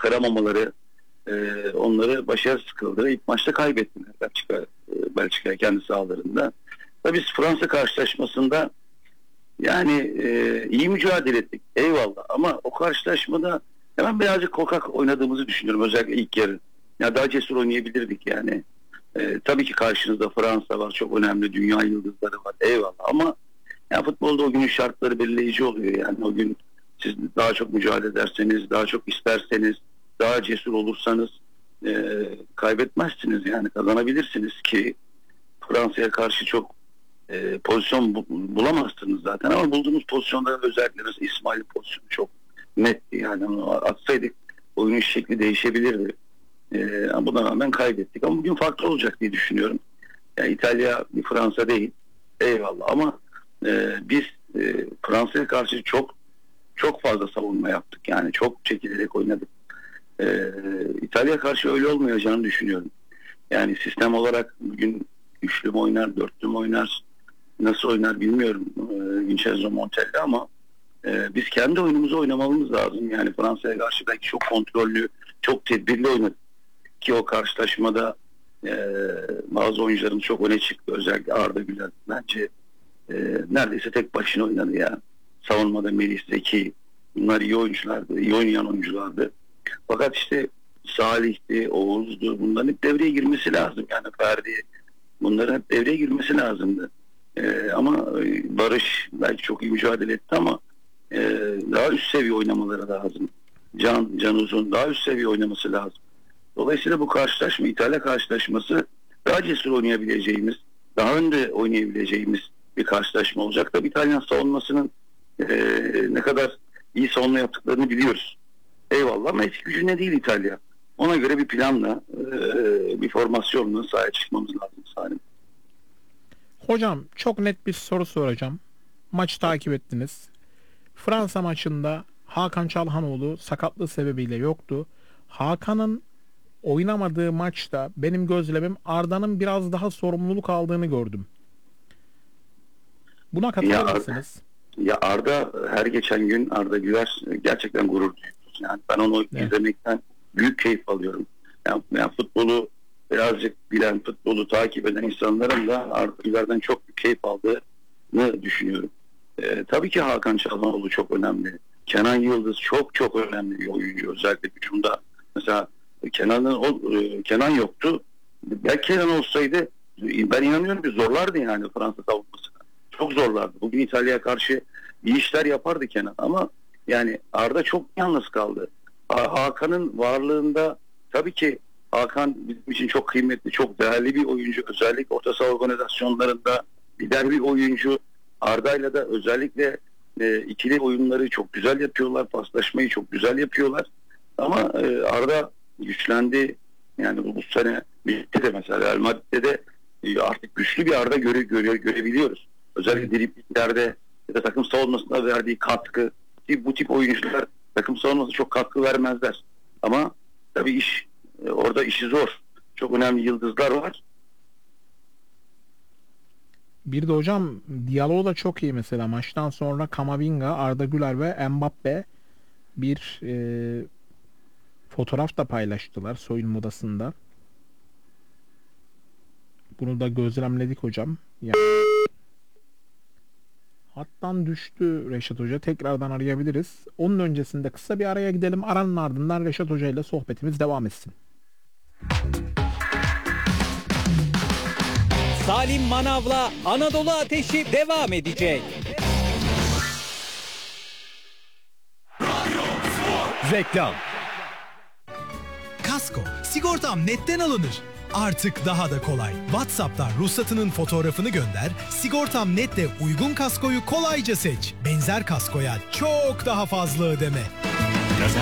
çıkaramamaları onları başarısız kıldı. İlk maçta kaybettiler Belçika kendi sahalarında. Tabii biz Fransa karşılaşmasında yani iyi mücadele ettik. Eyvallah. Ama o karşılaşmada hemen birazcık korkak oynadığımızı düşünüyorum. Özellikle ilk yarı. Ya daha cesur oynayabilirdik yani. Tabii ki karşınızda Fransa var. Çok önemli. Dünya yıldızları var. Eyvallah. Ama ya futbolda o günün şartları belirleyici oluyor yani. O gün siz daha çok mücadele ederseniz, daha çok isterseniz, daha cesur olursanız kaybetmezsiniz yani. Kazanabilirsiniz ki Fransa'ya karşı çok pozisyon bulamazsınız zaten, ama bulduğumuz pozisyonların özellikle mesela İsmail pozisyonu çok netti yani. Onu atsaydık oyunun şekli değişebilirdi. Ama buna rağmen kaybettik. Ama bugün farklı olacak diye düşünüyorum. Yani İtalya bir Fransa değil. Eyvallah, ama biz Fransa'ya karşı çok fazla savunma yaptık. Yani çok çekilerek oynadık. İtalya karşı öyle olmayacağını düşünüyorum. Yani sistem olarak bugün üçlü mü oynar, dörtlü mü oynar, nasıl oynar bilmiyorum Vincenzo Montella, ama biz kendi oyunumuzu oynamamız lazım. Yani Fransa'ya karşı belki çok kontrollü, çok tedbirli oynadık. Ki o karşılaşmada bazı oyuncuların çok öne çıktı. Özellikle Arda Güler bence neredeyse tek başına oynadı ya. Savunmada Melih, Zeki, bunlar iyi oyunculardı, iyi oynayan oyunculardı. Fakat işte Salih'ti, Oğuz'du, bunların hep devreye girmesi lazım. Yani Ferdi, bunların hep devreye girmesi lazımdı. Ama Barış belki çok iyi mücadele etti, ama daha üst seviye oynamaları lazım. Can Uzun daha üst seviye oynaması lazım. Dolayısıyla bu karşılaşma, İtalya karşılaşması daha cesur oynayabileceğimiz, daha önde oynayabileceğimiz bir karşılaşma olacak. Tabii İtalyan savunmasının ne kadar iyi savunma yaptıklarını biliyoruz. Eyvallah, ama eski gücüne değil İtalya. Ona göre bir planla, bir formasyonla sahaya çıkmamız lazım Salim. Hocam çok net bir soru soracağım. Maçı takip ettiniz. Fransa maçında Hakan Çalhanoğlu sakatlığı sebebiyle yoktu. Hakan'ın oynamadığı maçta benim gözlemim Arda'nın biraz daha sorumluluk aldığını gördüm. Buna katılır mısınız? Ya Arda, her geçen gün Arda Güler gerçekten gurur duyuyoruz. Yani ben onu izlemekten büyük keyif alıyorum. Yani futbolu birazcık bilen, futbolu takip eden insanların da Arda Güler'den çok büyük keyif aldığını düşünüyorum. Tabii ki Hakan Çalhanoğlu çok önemli. Kenan Yıldız çok önemli bir oyuncu. Özellikle hücumda. Mesela Kenan yoktu. Belki Kenan olsaydı ben inanıyorum ki zorlardı yani Fransa savunmasına. Çok zorlardı. Bugün İtalya'ya karşı iyi işler yapardı Kenan, ama yani Arda çok yalnız kaldı. Hakan'ın varlığında tabii ki Hakan bizim için çok kıymetli, çok değerli bir oyuncu. Özellikle orta saha organizasyonlarında lider bir oyuncu. Arda'yla da özellikle ikili oyunları çok güzel yapıyorlar. Paslaşmayı çok güzel yapıyorlar. Ama Arda güçlendi. Yani bu sene bitti de mesela Real Madrid'de de artık güçlü bir Arda görebiliyoruz. Özellikle dribling'lerde ya da takım savunmasında verdiği katkı. Bu tip oyuncular takım savunmasına çok katkı vermezler. Ama tabii orada işi zor. Çok önemli yıldızlar var. Bir de hocam diyaloğu da çok iyi mesela. Maçtan sonra Kamavinga, Arda Güler ve Mbappe bir fotoğraf da paylaştılar soyunma odasında. Bunu da gözlemledik hocam. Yani hattan düştü Reşat Hoca. Tekrardan arayabiliriz. Onun öncesinde kısa bir araya gidelim. Aranın ardından Reşat Hoca ile sohbetimiz devam etsin. Salim Manav'la Anadolu Ateşi devam edecek. Reklam. Kasko, sigortam netten alınır. Artık daha da kolay. WhatsApp'tan ruhsatının fotoğrafını gönder, Sigortam Net'le uygun kaskoyu kolayca seç. Benzer kaskoya çok daha fazla ödeme.